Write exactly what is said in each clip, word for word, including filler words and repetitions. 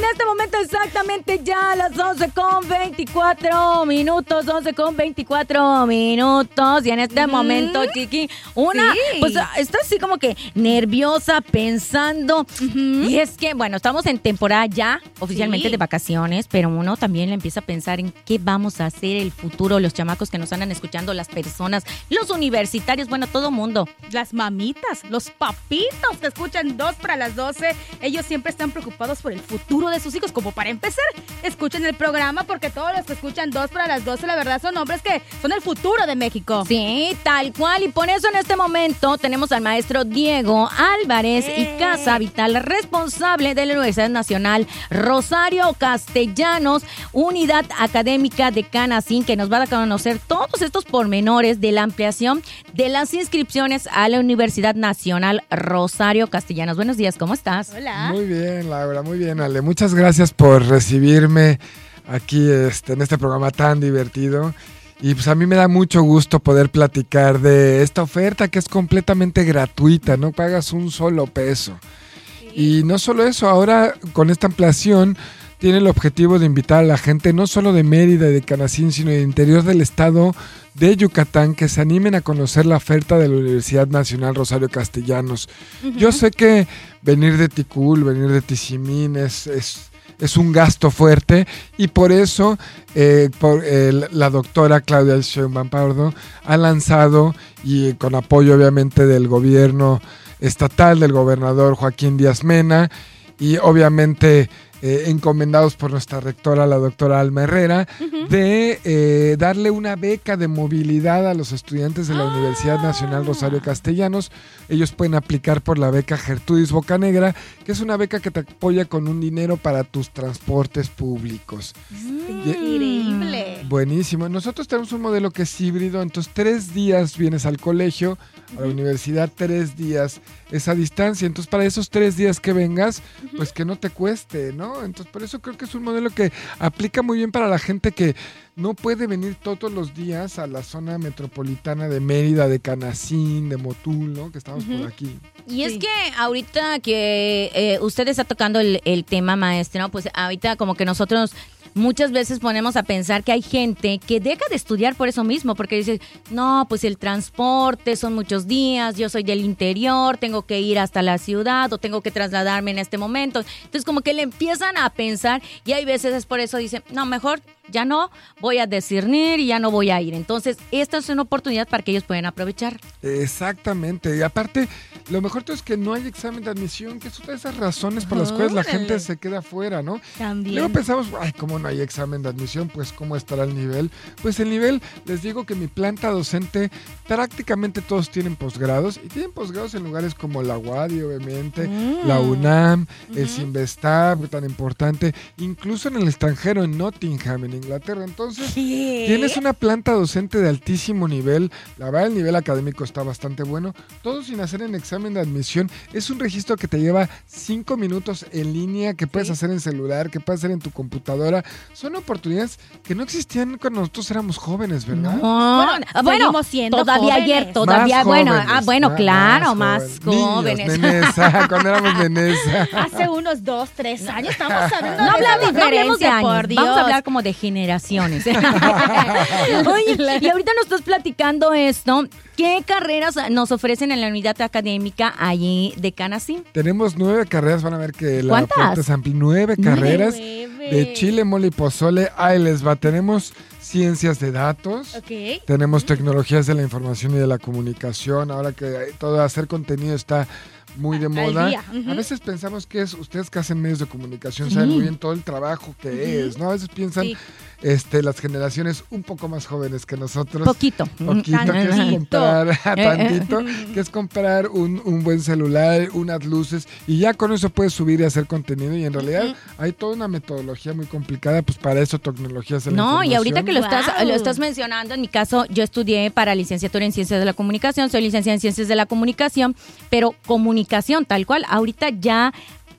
este momento exactamente ya a las once con veinticuatro minutos, once con veinticuatro minutos. Y en este mm. momento, Chiqui, una, sí. pues está así como que nerviosa, pensando. Uh-huh. Y es que, bueno, estamos en temporada ya, oficialmente sí. de vacaciones, pero uno también le empieza a pensar en qué vamos a hacer el futuro, los chamacos que nos andan escuchando, las personas, los universitarios, bueno, todo mundo. Las mamitas, los papitos que escuchan dos para las doce, ellos siempre están preocupados por el futuro de sus hijos. Como para empezar, escuchen el programa porque todos los que escuchan dos para las doce, la verdad, son hombres que son el futuro de México. Sí, tal cual. Y por eso en este momento tenemos al maestro Diego Álvarez eh. y Casa Vital, responsable de la Universidad Nacional Rosario Castellanos, Unidad Académica de Canacín, que nos va a conocer todos estos pormenores de la ampliación de las inscripciones a la Universidad Nacional Rosario Castellanos. Buenos días, ¿cómo estás? Hola. Muy bien, Laura, muy bien, Ale. Muchas gracias por recibirme aquí este, en este programa tan divertido. Y pues a mí me da mucho gusto poder platicar de esta oferta que es completamente gratuita, no pagas un solo peso. Sí. Y no solo eso, ahora con esta ampliación tiene el objetivo de invitar a la gente no solo de Mérida y de Canacín, sino del interior del estado de Yucatán, que se animen a conocer la oferta de la Universidad Nacional Rosario Castellanos. Uh-huh. Yo sé que venir de Ticul, venir de Tizimín es, es, es un gasto fuerte, y por eso eh, por, eh, la doctora Claudia Sheinbaum Pardo ha lanzado, y con apoyo obviamente del gobierno estatal, del gobernador Joaquín Díaz Mena, y obviamente Eh, encomendados por nuestra rectora, la doctora Alma Herrera, uh-huh. de eh, darle una beca de movilidad a los estudiantes de la ah. Universidad Nacional Rosario Castellanos. Ellos pueden aplicar por la beca Gertrudis Bocanegra, que es una beca que te apoya con un dinero para tus transportes públicos. Mm, increíble. Buenísimo. Nosotros tenemos un modelo que es híbrido, entonces tres días vienes al colegio, a la universidad, tres días esa distancia. Entonces, para esos tres días que vengas, uh-huh. pues que no te cueste, ¿no? Entonces, por eso creo que es un modelo que aplica muy bien para la gente que no puede venir todos los días a la zona metropolitana de Mérida, de Canacín, de Motul, ¿no? Que estamos uh-huh. por aquí. Y es sí. que ahorita que eh, usted está tocando el, el tema, maestro, pues ahorita como que nosotros muchas veces ponemos a pensar que hay gente que deja de estudiar por eso mismo, porque dice, no, pues el transporte son muchos días, yo soy del interior, tengo que ir hasta la ciudad o tengo que trasladarme en este momento. Entonces como que le empiezan a pensar, y hay veces es por eso dicen, no, mejor ya no voy a discernir y ya no voy a ir. Entonces esta es una oportunidad para que ellos puedan aprovechar. Exactamente, y aparte lo mejor es que no hay examen de admisión, que es una de esas razones por las cuales la gente se queda fuera, ¿no? También. Luego pensamos, ay, ¿cómo no hay examen de admisión? Pues ¿cómo estará el nivel? Pues el nivel, les digo que mi planta docente prácticamente todos tienen posgrados, y tienen posgrados en lugares como la U A D I, obviamente, mm. la UNAM, uh-huh. el Cinvestav, tan importante, incluso en el extranjero, en Nottingham, en Inglaterra. Entonces, ¿qué? Tienes una planta docente de altísimo nivel. La verdad, el nivel académico está bastante bueno. Todo sin hacer en examen de admisión. Es un registro que te lleva cinco minutos en línea, que puedes sí. hacer en celular, que puedes hacer en tu computadora. Son oportunidades que no existían cuando nosotros éramos jóvenes, ¿verdad? No, bueno, bueno siendo todavía jóvenes. ayer, todavía, más bueno, jóvenes, ah, bueno, más, claro, más, más jóvenes. Niños, nenesa, cuando éramos nenesa. Hace unos dos, tres años estamos hablando no de hablamos, no hablemos de años, por Dios. Vamos a hablar como de generaciones. Oye, y ahorita nos estás platicando esto. ¿Qué carreras nos ofrecen en la unidad académica allí de Canacín? Tenemos nueve carreras, van a ver que la ¿Cuántas? Es amplia. Nueve carreras nueve. De chile, mole y pozole. Ahí les va. Tenemos ciencias de datos, okay. tenemos tecnologías de la información y de la comunicación. Ahora que todo hacer contenido está muy de moda. Uh-huh. A veces pensamos que es, ustedes que hacen medios de comunicación, sí. saben muy bien todo el trabajo que uh-huh. es, ¿no? A veces piensan, sí. este, las generaciones un poco más jóvenes que nosotros. Poquito. Poquito, que es comprar, tantito, que es comprar un, un buen celular, unas luces, y ya con eso puedes subir y hacer contenido, y en realidad uh-huh. hay toda una metodología muy complicada, pues para eso tecnologías de la no, información. Y ahorita que lo wow. estás, lo estás mencionando, en mi caso, yo estudié para licenciatura en Ciencias de la Comunicación, soy licenciada en Ciencias de la Comunicación, pero comunicación tal cual, ahorita ya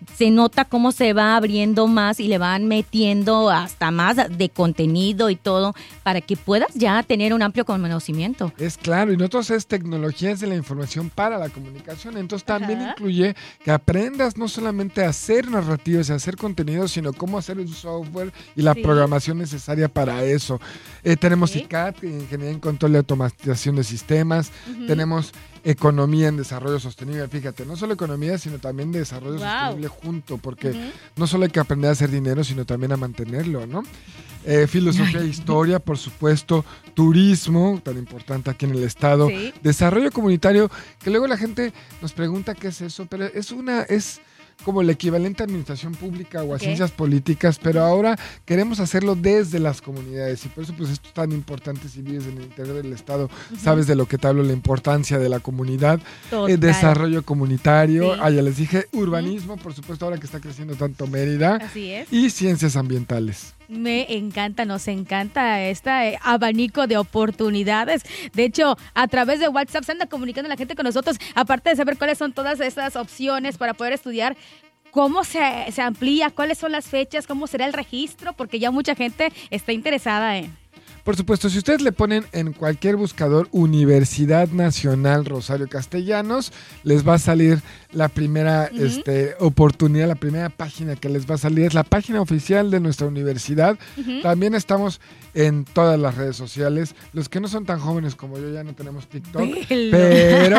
se nota cómo se va abriendo más y le van metiendo hasta más de contenido y todo para que puedas ya tener un amplio conocimiento. Es claro, y nosotros es tecnologías de la información para la comunicación, entonces también Ajá. incluye que aprendas no solamente a hacer narrativas y a hacer contenido, sino cómo hacer el software y la Sí. programación necesaria para eso. Eh, tenemos Sí. I C A T, Ingeniería en Control y Automatización de Sistemas, Ujú. tenemos Economía en Desarrollo Sostenible, fíjate, no solo economía, sino también desarrollo Wow. sostenible junto, porque Ujú. no solo hay que aprender a hacer dinero, sino también a mantenerlo, ¿no? Eh, filosofía e historia, por supuesto, turismo, tan importante aquí en el estado, Sí. desarrollo comunitario, que luego la gente nos pregunta qué es eso, pero es una, es como el equivalente a administración pública o a Ok. ciencias políticas, pero ahora queremos hacerlo desde las comunidades y por eso pues esto es tan importante si vives en el interior del estado, sabes de lo que te hablo, la importancia de la comunidad, Total. eh, desarrollo comunitario, Sí. ah, ya les dije, urbanismo, por supuesto ahora que está creciendo tanto Mérida, Así es. y ciencias ambientales. Me encanta, nos encanta este abanico de oportunidades. De hecho, a través de WhatsApp se anda comunicando la gente con nosotros, aparte de saber cuáles son todas estas opciones para poder estudiar. ¿Cómo se, se amplía? ¿Cuáles son las fechas? ¿Cómo será el registro? Porque ya mucha gente está interesada en... Por supuesto, si ustedes le ponen en cualquier buscador Universidad Nacional Rosario Castellanos, les va a salir la primera Ujú. este, oportunidad, la primera página que les va a salir. Es la página oficial de nuestra universidad. Ujú. También estamos en todas las redes sociales. Los que no son tan jóvenes como yo ya no tenemos TikTok. Velo. Pero,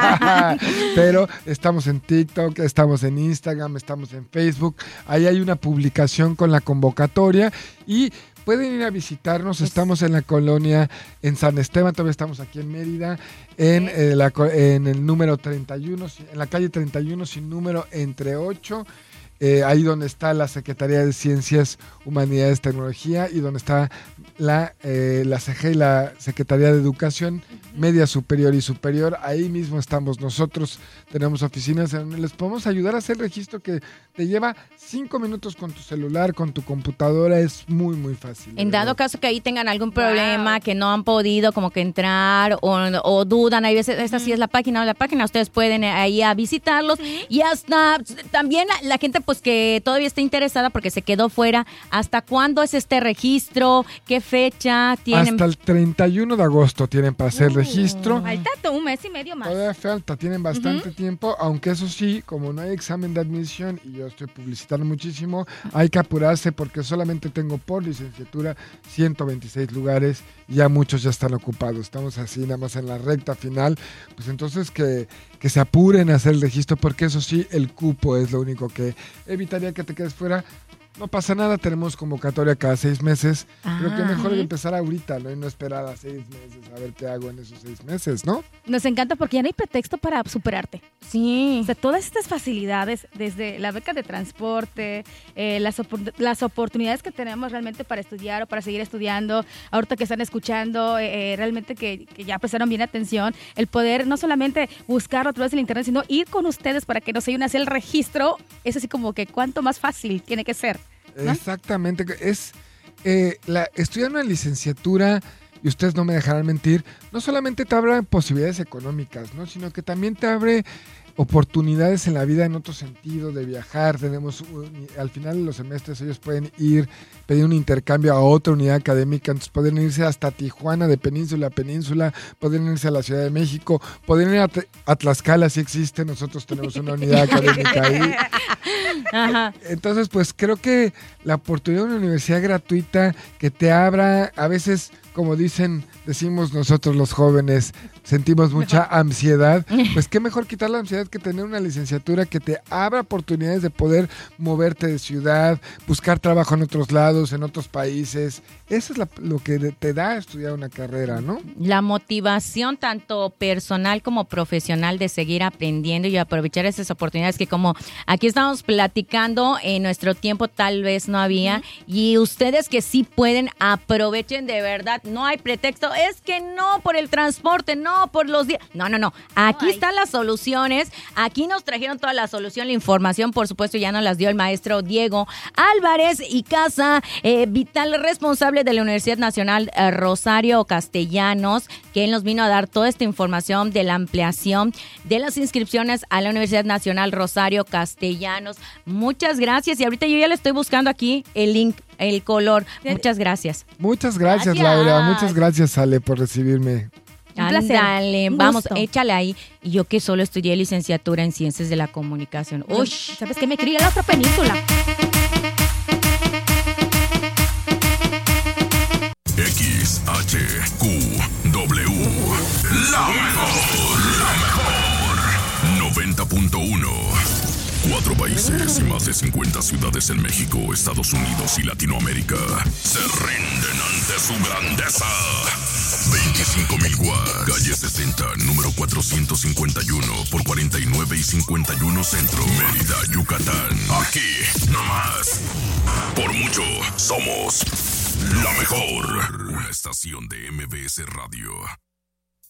pero estamos en TikTok, estamos en Instagram, estamos en Facebook. Ahí hay una publicación con la convocatoria y pueden ir a visitarnos. Estamos en la colonia, en San Esteban, todavía estamos aquí en Mérida, en, Ok. eh, la co- en el número treinta y uno, en la calle treinta y uno sin número entre ocho. Eh, ahí donde está la Secretaría de Ciencias, Humanidades, Tecnología y donde está la, eh, la C G y la Secretaría de Educación Media Superior y Superior. Ahí mismo estamos nosotros, tenemos oficinas en donde les podemos ayudar a hacer registro que te lleva cinco minutos con tu celular, con tu computadora, es muy muy fácil. En de dado verdad. caso que ahí tengan algún Wow. problema, que no han podido como que entrar o, o dudan, hay veces, esta sí es la página o la página, ustedes pueden ahí a visitarlos y hasta también la, la gente pues que todavía está interesada porque se quedó fuera, ¿hasta cuándo es este registro? ¿Qué fecha tienen? Hasta el treinta y uno de agosto tienen para hacer Uh. registro. Falta todo un mes y medio más. Todavía falta, tienen bastante tiempo, aunque eso sí, como no hay examen de admisión y yo estoy publicitando muchísimo, hay que apurarse porque solamente tengo por licenciatura ciento veintiséis lugares y ya muchos ya están ocupados. Estamos así nada más en la recta final, pues entonces que, que se apuren a hacer el registro porque eso sí, el cupo es lo único que evitaría que te quedes fuera. No pasa nada, tenemos convocatoria cada seis meses. Creo que Ah. mejor es empezar ahorita, ¿no? Y no esperar a seis meses a ver qué hago en esos seis meses, ¿no? Nos encanta porque ya no hay pretexto para superarte. Sí. O sea, todas estas facilidades, desde la beca de transporte, eh, las, opor- las oportunidades que tenemos realmente para estudiar o para seguir estudiando, ahorita que están escuchando, eh, eh, realmente que, que ya prestaron bien atención, el poder no solamente buscarlo a través del internet, sino ir con ustedes para que nos ayuden a hacer el registro, es así como que cuánto más fácil tiene que ser. ¿no? Exactamente, es eh, la, estudiar una licenciatura, y ustedes no me dejarán mentir, no solamente te abre posibilidades económicas, ¿no? Sino que también te abre oportunidades en la vida en otro sentido, de viajar. Tenemos un- al final de los semestres ellos pueden ir, pedir un intercambio a otra unidad académica, entonces pueden irse hasta Tijuana, de península a península, pueden irse a la Ciudad de México, pueden ir a, T- a Tlaxcala si existe, nosotros tenemos una unidad académica ahí. Ajá. Entonces, pues creo que la oportunidad de una universidad gratuita que te abra, a veces, como dicen, decimos nosotros los jóvenes, sentimos mucha ansiedad, pues qué mejor quitar la ansiedad que tener una licenciatura que te abra oportunidades de poder moverte de ciudad, buscar trabajo en otros lados, en otros países. Eso es la- lo que de- te da estudiar una carrera, ¿no? La motivación tanto personal como profesional de seguir aprendiendo y aprovechar esas oportunidades que como aquí estamos platicando, en nuestro tiempo tal vez no había, y ustedes que sí pueden, aprovechen de verdad, no hay pretexto, es que no por el transporte, no por los días, no, no, no, aquí No hay. están las soluciones Aquí nos trajeron toda la solución, la información, por supuesto, ya nos las dio el maestro Diego Álvarez y Casa, eh, vital responsable de la Universidad Nacional eh, Rosario Castellanos, que él nos vino a dar toda esta información de la ampliación de las inscripciones a la Universidad Nacional Rosario Castellanos. Muchas gracias. Y ahorita yo ya le estoy buscando aquí el link, el color. Muchas gracias. Muchas gracias, Gracias. Laura. Muchas gracias, Ale, por recibirme. Un placer. Ándale, Un vamos, gusto. échale ahí. Y yo que solo estudié licenciatura en Ciencias de la Comunicación. Uy, ¿Sabes qué? Me quería la otra península. X, H, Q, W. La mejor, la mejor. noventa punto uno. Cuatro países y más de cincuenta ciudades en México, Estados Unidos y Latinoamérica se rinden ante su grandeza. veinticinco mil watts. Calle sesenta, número cuatrocientos cincuenta y uno por cuarenta y nueve y cincuenta y uno Centro, Mérida, Yucatán. Aquí, nomás. Por mucho, somos la mejor. Una estación de M B S Radio.